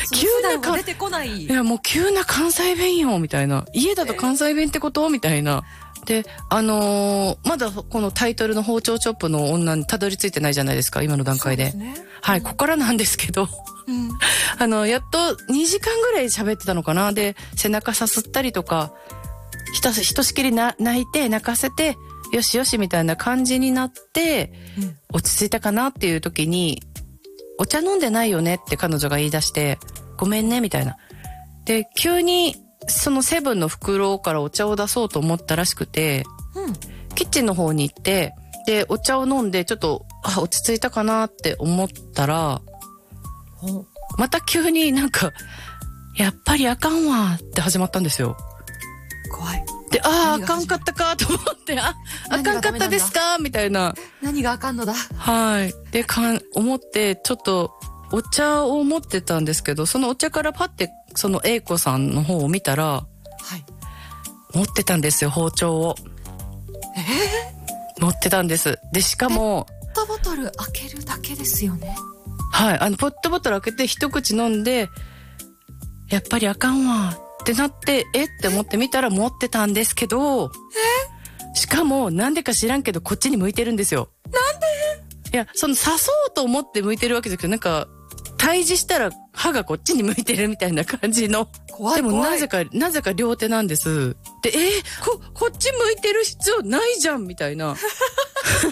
急な出てこない。 いや、もう急な関西弁よ、みたいな。家だと関西弁ってこと、みたいな。で、まだこのタイトルの包丁チョップの女にたどり着いてないじゃないですか、今の段階で。 そうですね。 はい、ここからなんですけど。やっと2時間ぐらい喋ってたのかな。で、背中さすったりとか、ひとしきり泣いて、泣かせて、よしよしみたいな感じになって、落ち着いたかなっていう時に、お茶飲んでないよねって彼女が言い出して、ごめんね、みたいな。で、急に、そのセブンの袋からお茶を出そうと思ったらしくて、キッチンの方に行って、で、お茶を飲んで、ちょっと、落ち着いたかなって思ったら、また急になんか、やっぱりあかんわって始まったんですよ。 怖い。 で、あかんかったかと思って、あかんかったですかみたいな。 何があかんのだ。 はい。で、思って、ちょっと、お茶を持ってたんですけど、そのお茶からパッて、その英子さんの方を見たら、はい。持ってたんですよ、包丁を。持ってたんです。で、しかも、 ペットボトル開けるだけですよね。 はい。ペットボトル開けて一口飲んで、やっぱりあかんわってなって、って思ってみたら持ってたんですけど、しかも、なんでか知らんけど、こっちに向いてるんですよ。 なんで？ いや、刺そうと思って向いてるわけですけど、なんか、対峙したら歯がこっちに向いてるみたいな感じの。 怖い。 でもなぜか両手なんです。で、こっち向いてる必要ないじゃんみたいな。